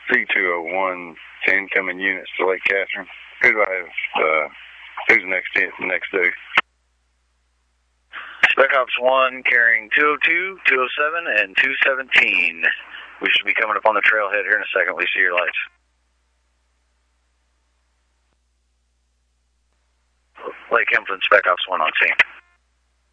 C201 to incoming units to Lake Catherine. Who do I have? Who's next due? Spec Ops 1 carrying 202, 207, and 217. We should be coming up on the trailhead here in a second. We see your lights. Lake Hempton, Spec Ops 1 on scene.